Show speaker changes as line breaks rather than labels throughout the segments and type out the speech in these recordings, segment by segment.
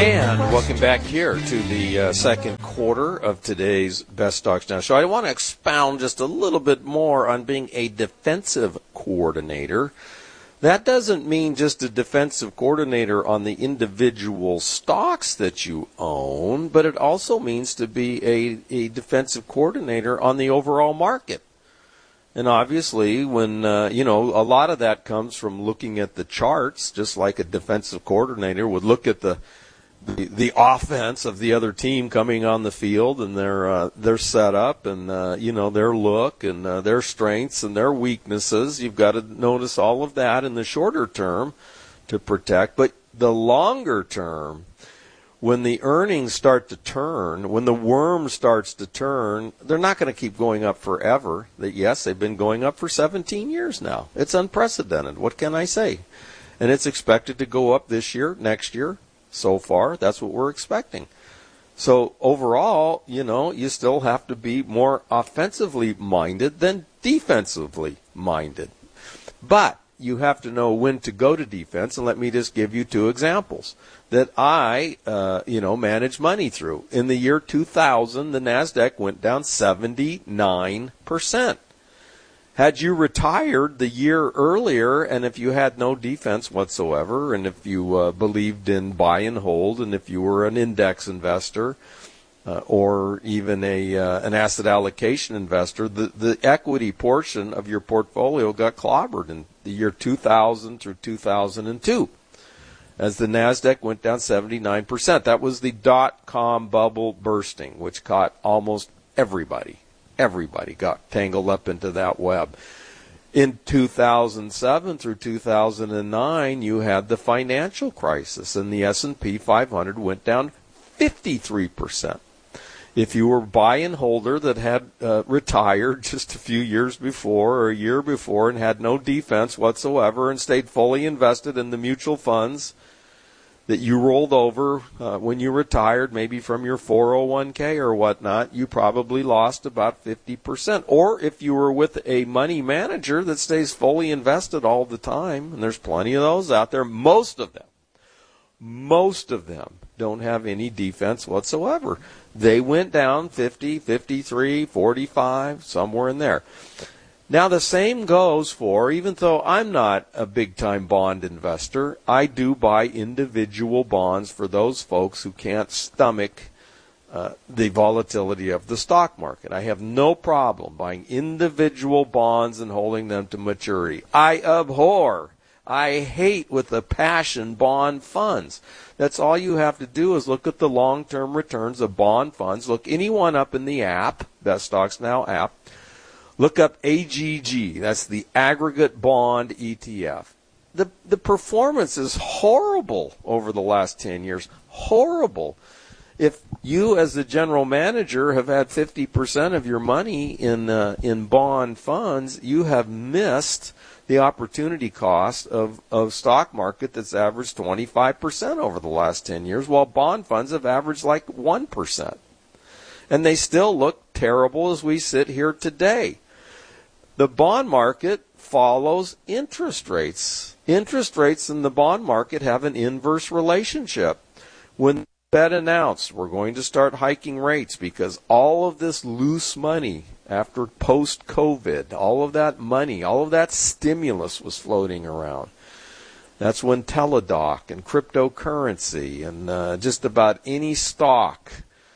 And welcome back here to the second quarter of today's Best Stocks Now show. I want to expound just a little bit more on being a defensive coordinator. That doesn't mean just a defensive coordinator on the individual stocks that you own, but it also means to be a defensive coordinator on the overall market. And obviously, when, a lot of that comes from looking at the charts, just like a defensive coordinator would look at the offense of the other team coming on the field and their setup and, their look and their strengths and their weaknesses. You've got to notice all of that in the shorter term to protect. But the longer term, when the earnings start to turn, when the worm starts to turn, they're not going to keep going up forever. Yes, they've been going up for 17 years now. It's unprecedented. What can I say? And it's expected to go up this year, next year. So far, that's what we're expecting. So overall, you still have to be more offensively minded than defensively minded. But you have to know when to go to defense, and let me just give you two examples that I, manage money through. In the year 2000, the NASDAQ went down 79%. Had you retired the year earlier, and if you had no defense whatsoever, and if you believed in buy and hold, and if you were an index investor, or even an asset allocation investor, the equity portion of your portfolio got clobbered in the year 2000 through 2002, as the NASDAQ went down 79%. That was the dot-com bubble bursting, which caught almost everybody. Everybody got tangled up into that web. In 2007 through 2009, you had the financial crisis, and the S&P 500 went down 53%. If you were a buy and holder that had retired just a few years before or a year before and had no defense whatsoever and stayed fully invested in the mutual funds that you rolled over when you retired, maybe from your 401k or whatnot, you probably lost about 50%. Or if you were with a money manager that stays fully invested all the time, and there's plenty of those out there, most of them don't have any defense whatsoever. They went down 50, 53, 45, somewhere in there. Now, the same goes for, even though I'm not a big-time bond investor, I do buy individual bonds for those folks who can't stomach the volatility of the stock market. I have no problem buying individual bonds and holding them to maturity. I hate with a passion bond funds. That's all you have to do is look at the long-term returns of bond funds. Look anyone up in the app, Best Stocks Now app. Look up AGG. That's the aggregate bond ETF. The performance is horrible over the last 10 years. Horrible. If you, as the general manager, have had 50% of your money in bond funds, you have missed the opportunity cost of stock market that's averaged 25% over the last 10 years, while bond funds have averaged like 1%. And they still look terrible as we sit here today. The bond market follows interest rates. Interest rates in the bond market have an inverse relationship. When the Fed announced we're going to start hiking rates because all of this loose money after post-COVID, all of that money, all of that stimulus was floating around. That's when Teladoc and cryptocurrency and just about any stock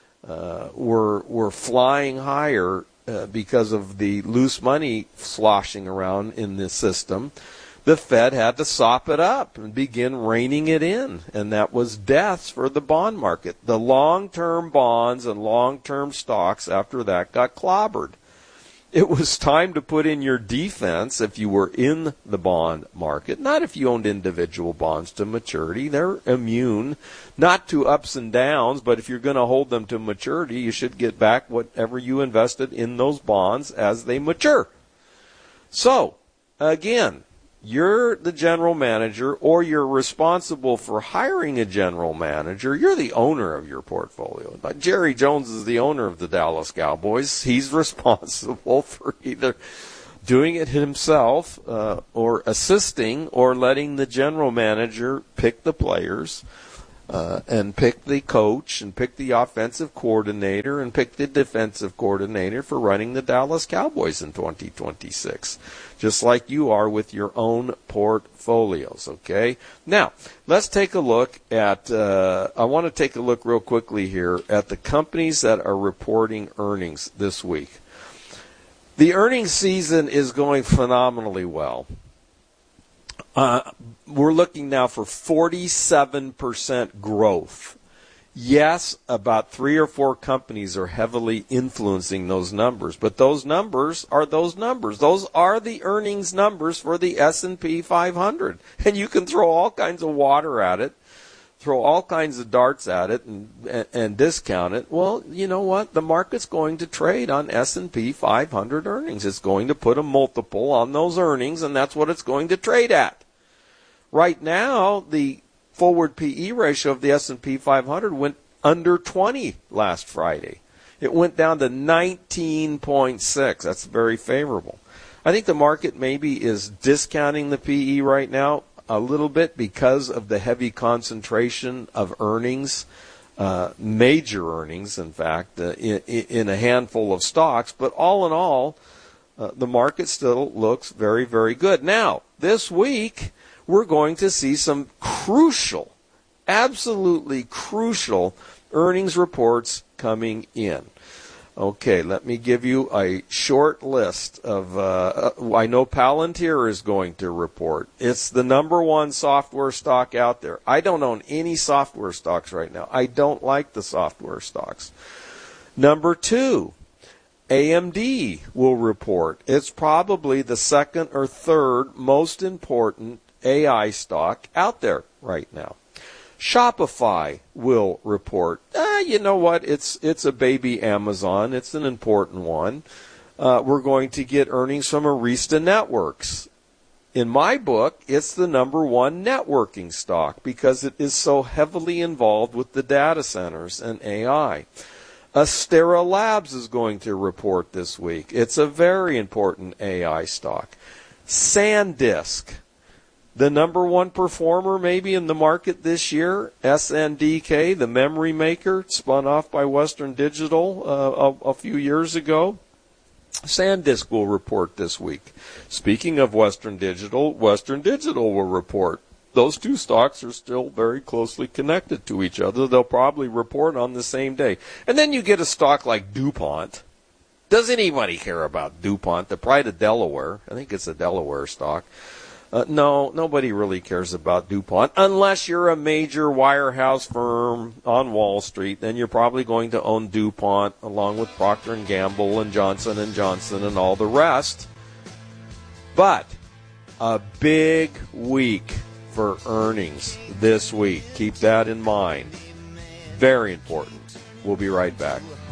were flying higher because of the loose money sloshing around in the system. The Fed had to sop it up and begin reining it in, and that was death for the bond market. The long-term bonds and long-term stocks after that got clobbered. It was time to put in your defense if you were in the bond market, not if you owned individual bonds to maturity. They're immune, not to ups and downs, but if you're going to hold them to maturity, you should get back whatever you invested in those bonds as they mature. So, again, you're the general manager or you're responsible for hiring a general manager. You're the owner of your portfolio. Jerry Jones is the owner of the Dallas Cowboys. He's responsible for either doing it himself or assisting or letting the general manager pick the players. and pick the coach and pick the offensive coordinator and pick the defensive coordinator for running the Dallas Cowboys in 2026, just like you are with your own portfolios, okay? Now, let's take a look at, I want to take a look real quickly here at the companies that are reporting earnings this week. The earnings season is going phenomenally well. We're looking now for 47% growth. Yes, about 3 or 4 companies are heavily influencing those numbers, but those numbers are those numbers. Those are the earnings numbers for the S&P 500. And you can throw all kinds of water at it, throw all kinds of darts at it, and discount it. Well, you know what? The market's going to trade on S&P 500 earnings. It's going to put a multiple on those earnings, and that's what it's going to trade at. Right now, the forward PE ratio of the S&P 500 went under 20 last Friday. It went down to 19.6. That's very favorable. I think the market maybe is discounting the PE right now a little bit because of the heavy concentration of earnings, major earnings, in fact, in a handful of stocks. But all in all, the market still looks very, very good. Now, this week, we're going to see some crucial, absolutely crucial earnings reports coming in. Okay, let me give you a short list of, I know Palantir is going to report. It's the number one software stock out there. I don't own any software stocks right now. I don't like the software stocks. Number 2, AMD will report. It's probably the second or third most important AI stock out there right now. Shopify will report. You know what? It's a baby Amazon. It's an important one. We're going to get earnings from Arista Networks. In my book, it's the number one networking stock because it is so heavily involved with the data centers and AI. Astera Labs is going to report this week. It's a very important AI stock. SanDisk, the number one performer maybe in the market this year, SNDK, the memory maker, spun off by Western Digital a few years ago. SanDisk will report this week. Speaking of Western Digital will report. Those two stocks are still very closely connected to each other. They'll probably report on the same day. And then you get a stock like DuPont. Does anybody care about DuPont, the pride of Delaware? I think it's a Delaware stock. No, nobody really cares about DuPont unless you're a major wirehouse firm on Wall Street. Then you're probably going to own DuPont along with Procter & Gamble and Johnson & Johnson and all the rest. But a big week for earnings this week. Keep that in mind. Very important. We'll be right back.